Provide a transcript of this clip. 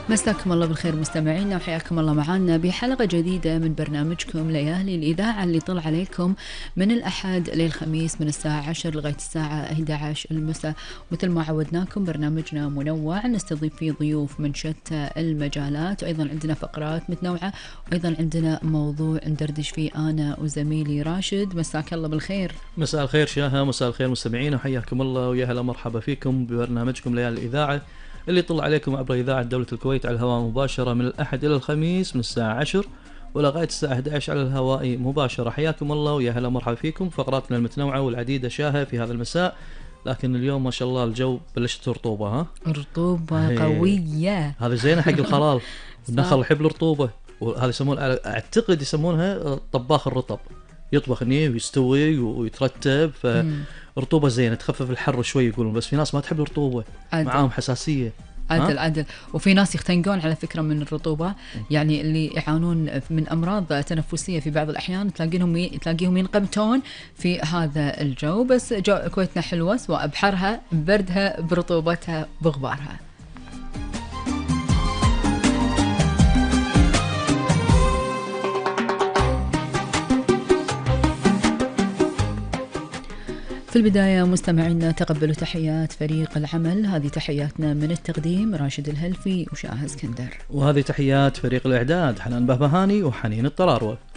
مساكم الله بالخير مستمعينا، وحياكم الله معنا بحلقة جديدة من برنامجكم ليالي الإذاعة اللي طلع عليكم من الأحد للخميس من الساعة 10 لغاية الساعة 11 المساء. مثل ما عودناكم برنامجنا منوع، نستضيف فيه ضيوف من شتى المجالات، وأيضا عندنا فقرات متنوعة، وأيضا عندنا موضوع ندردش فيه أنا وزميلي راشد. مساك الله بالخير. مساء الخير شاهة، مساء الخير مستمعينا، وحياكم الله ويا هلا مرحبا فيكم ببرنامجكم ليالي الإذاعة اللي طلع عليكم عبر إذاعة دولة الكويت على الهواء مباشرة من الأحد إلى الخميس من الساعة 10 ولغاية الساعة 11 على الهواء مباشرة. حياكم الله ويا هلا مرحبا فيكم. فقراتنا المتنوعة والعديدة شاهة في هذا المساء، لكن اليوم ما شاء الله الجو بلشت رطوبة. ها رطوبة قوية، هذا زينة حق الخلال. النخل يحب الرطوبة، وهذا يسمون أعتقد يسمونها طباخ الرطب، يطبخ هني ويستوي ويترتب، فرطوبة زينة تخفف الحر شوي يقولون. بس في ناس ما تحب الرطوبة، معاهم حساسية. عدل. وفي ناس يختنقون على فكرة من الرطوبة، يعني اللي يعانون من أمراض تنفسية في بعض الأحيان تلاقيهم ينقبتون في هذا الجو. بس كويتنا حلوة، سواء بحرها ببردها برطوبتها بغبارها. في البداية مستمعينا تقبلوا تحيات فريق العمل. هذه تحياتنا من التقديم راشد الهلفي وشاه اسكندر، وهذه تحيات فريق الإعداد حنان بهبهاني وحنين الطراروة.